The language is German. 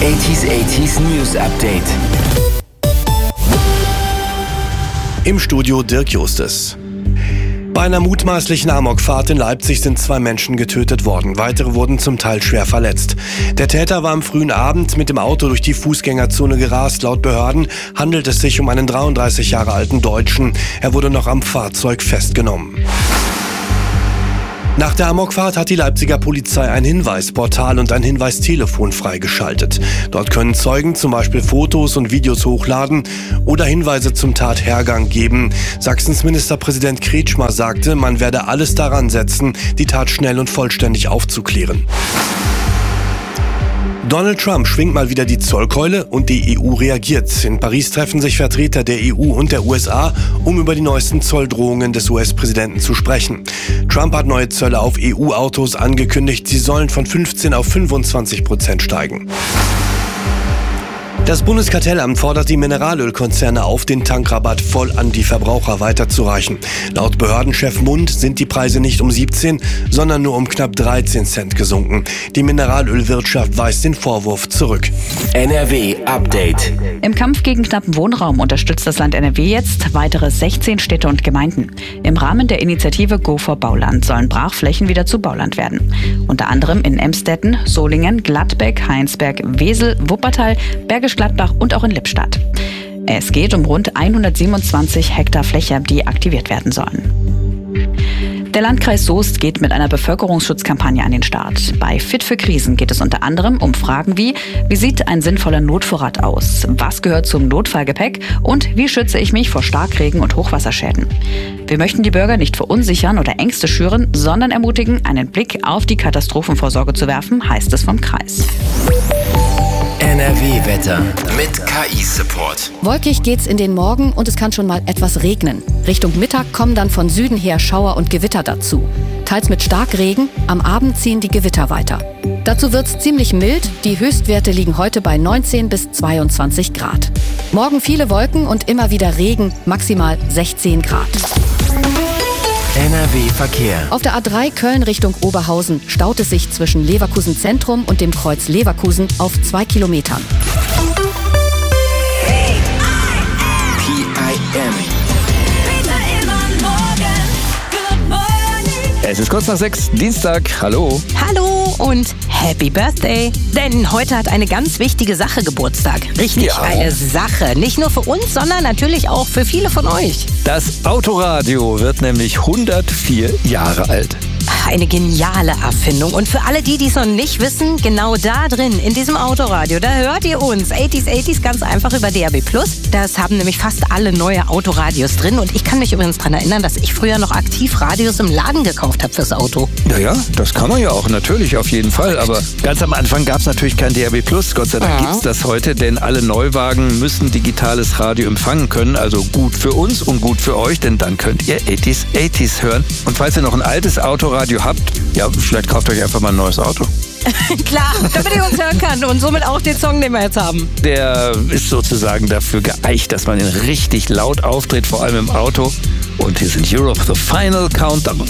80s News Update. Im Studio Dirk Justus. Bei einer mutmaßlichen Amokfahrt in Leipzig sind 2 Menschen getötet worden. Weitere wurden zum Teil schwer verletzt. Der Täter war am frühen Abend mit dem Auto durch die Fußgängerzone gerast. Laut Behörden handelt es sich um einen 33 Jahre alten Deutschen. Er wurde noch am Fahrzeug festgenommen. Nach der Amokfahrt hat die Leipziger Polizei ein Hinweisportal und ein Hinweistelefon freigeschaltet. Dort können Zeugen zum Beispiel Fotos und Videos hochladen oder Hinweise zum Tathergang geben. Sachsens Ministerpräsident Kretschmer sagte, man werde alles daran setzen, die Tat schnell und vollständig aufzuklären. Donald Trump schwingt mal wieder die Zollkeule und die EU reagiert. In Paris treffen sich Vertreter der EU und der USA, um über die neuesten Zolldrohungen des US-Präsidenten zu sprechen. Trump hat neue Zölle auf EU-Autos angekündigt. Sie sollen von 15% auf 25% steigen. Das Bundeskartellamt fordert die Mineralölkonzerne auf, den Tankrabatt voll an die Verbraucher weiterzureichen. Laut Behördenchef Mund sind die Preise nicht um 17, sondern nur um knapp 13 Cent gesunken. Die Mineralölwirtschaft weist den Vorwurf zurück. NRW Update. Im Kampf gegen knappen Wohnraum unterstützt das Land NRW jetzt weitere 16 Städte und Gemeinden. Im Rahmen der Initiative Go for Bauland sollen Brachflächen wieder zu Bauland werden. Unter anderem in Emstetten, Solingen, Gladbeck, Heinsberg, Wesel, Wuppertal, Bergisch Gladbach und auch in Lippstadt. Es geht um rund 127 Hektar Fläche, die aktiviert werden sollen. Der Landkreis Soest geht mit einer Bevölkerungsschutzkampagne an den Start. Bei Fit für Krisen geht es unter anderem um Fragen wie sieht ein sinnvoller Notvorrat aus? Was gehört zum Notfallgepäck? Und wie schütze ich mich vor Starkregen und Hochwasserschäden? Wir möchten die Bürger nicht verunsichern oder Ängste schüren, sondern ermutigen, einen Blick auf die Katastrophenvorsorge zu werfen, heißt es vom Kreis. NRW-Wetter mit KI-Support. Wolkig geht's in den Morgen und es kann schon mal etwas regnen. Richtung Mittag kommen dann von Süden her Schauer und Gewitter dazu. Teils mit Starkregen, am Abend ziehen die Gewitter weiter. Dazu wird's ziemlich mild, die Höchstwerte liegen heute bei 19 bis 22 Grad. Morgen viele Wolken und immer wieder Regen, maximal 16 Grad. NRW-Verkehr. Auf der A3 Köln Richtung Oberhausen staut es sich zwischen Leverkusen Zentrum und dem Kreuz Leverkusen auf 2 Kilometern. PIM. Es ist kurz nach 6, Dienstag. Hallo. Hallo und Happy Birthday. Denn heute hat eine ganz wichtige Sache Geburtstag. Richtig, Ja. eine Sache. Nicht nur für uns, sondern natürlich auch für viele von euch. Das Autoradio wird nämlich 104 Jahre alt. Eine geniale Erfindung. Und für alle, die es noch nicht wissen, genau da drin, in diesem Autoradio, da hört ihr uns. 80s ganz einfach über DAB+. Das haben nämlich fast alle neue Autoradios drin. Und ich kann mich übrigens daran erinnern, dass ich früher noch aktiv Radios im Laden gekauft habe fürs Auto. Naja, das kann man ja auch, natürlich, auf jeden Fall. Aber ganz am Anfang gab es natürlich kein DAB+. Gott sei Dank gibt's das heute, denn alle Neuwagen müssen digitales Radio empfangen können. Also gut für uns und gut für euch, denn dann könnt ihr 80s hören. Und falls ihr noch ein altes Autoradio habt, ja, vielleicht kauft euch einfach mal ein neues Auto. Klar, damit ihr uns hören kann und somit auch den Song, den wir jetzt haben. Der ist sozusagen dafür geeicht, dass man ihn richtig laut aufdreht, vor allem im Auto. Und hier sind Europe, The Final Countdown.